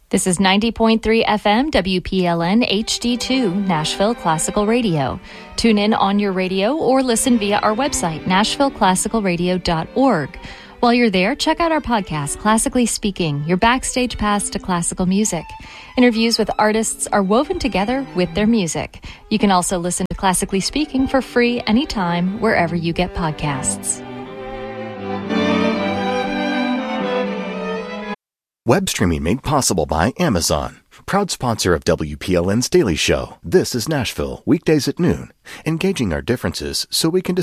This is 90.3 FM WPLN HD2 Nashville Classical Radio. Tune in on your radio or listen via our website, nashvilleclassicalradio.org. While you're there, check out our podcast, Classically Speaking, your backstage pass to classical music. Interviews with artists are woven together with their music. You can also listen to Classically Speaking for free anytime, wherever you get podcasts. Web streaming made possible by Amazon. Proud sponsor of WPLN's Daily Show. This is Nashville, weekdays at noon. Engaging our differences so we can